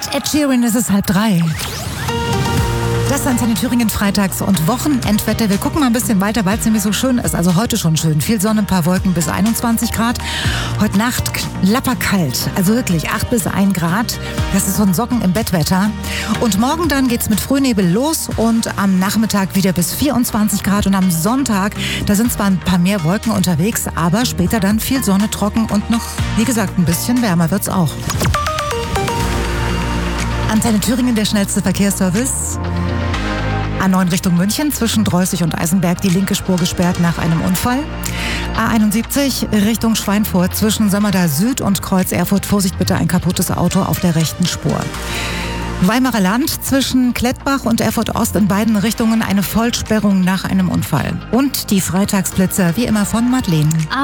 Mit Ed Sheeran ist es 2:30. Das ist Antenne Thüringen freitags und Wochenendwetter. Wir gucken mal ein bisschen weiter, weil es nämlich so schön ist. Also heute schon schön. Viel Sonne, ein paar Wolken bis 21 Grad. Heute Nacht klapperkalt. Also wirklich 8 bis 1 Grad. Das ist so ein Socken im Bettwetter. Und morgen dann geht's mit Frühnebel los und am Nachmittag wieder bis 24 Grad. Und am Sonntag, da sind zwar ein paar mehr Wolken unterwegs, aber später dann viel Sonne, trocken und noch, wie gesagt, ein bisschen wärmer wird's auch. Antenne Thüringen, der schnellste Verkehrsservice. A9 Richtung München, zwischen Dreußig und Eisenberg die linke Spur gesperrt nach einem Unfall. A71 Richtung Schweinfurt, zwischen Sömmerda Süd und Kreuz Erfurt. Vorsicht bitte, ein kaputtes Auto auf der rechten Spur. Weimarer Land, zwischen Klettbach und Erfurt Ost in beiden Richtungen eine Vollsperrung nach einem Unfall. Und die Freitagsblitzer wie immer von Madeleine.